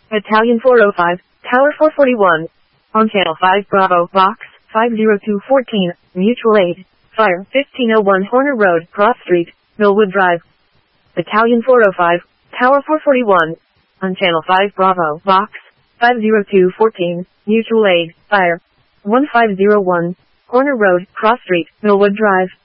Battalion 405, Tower 441. On Channel 5 Bravo, Box 50214, Mutual Aid. Fire 1501 Horner Road, Cross Street, Millwood Drive. Battalion 405, Tower 441. On Channel 5 Bravo, Box 50214, Mutual Aid. Fire 1501 Horner Road, Cross Street, Millwood Drive.